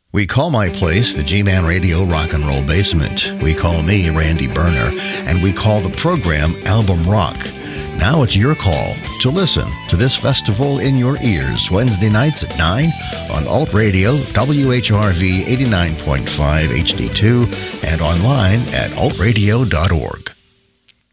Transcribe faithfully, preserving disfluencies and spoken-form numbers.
We call my place the G-Man Radio Rock and Roll Basement. We call me Randy Berner, and we call the program Album Rock. Now it's your call to listen to this festival in your ears Wednesday nights at nine on Alt Radio, W H R V eighty-nine point five H D two, and online at alt radio dot org.